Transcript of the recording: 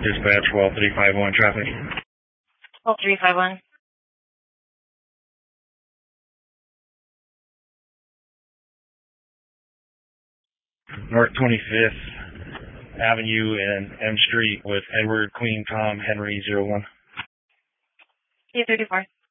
Dispatch 12351 traffic. 12351. North 25th Avenue and M Street with Edward, Queen, Tom, Henry, 01. T34.